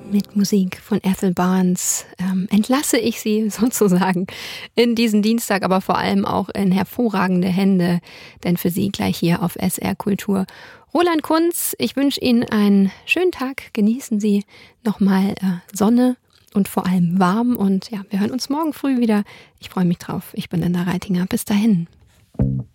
Mit Musik von Ethel Barnes entlasse ich Sie sozusagen in diesen Dienstag, aber vor allem auch in hervorragende Hände, denn für Sie gleich hier auf SR Kultur Roland Kunz. Ich wünsche Ihnen einen schönen Tag, genießen Sie nochmal Sonne und vor allem warm und ja, wir hören uns morgen früh wieder. Ich freue mich drauf. Ich bin Linda Reitinger. Bis dahin.